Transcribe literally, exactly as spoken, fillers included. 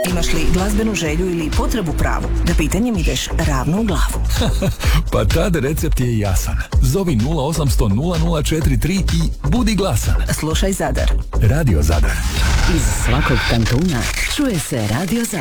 Imaš li glazbenu želju ili potrebu pravu? Da pitanjem ideš ravno u glavu. Pa tad recept je jasan. Zovi nula osam sto nula nula četiri tri i budi glasan. Slušaj Zadar. Radio Zadar. Iz svakog kantuna čuje se Radio Zadar.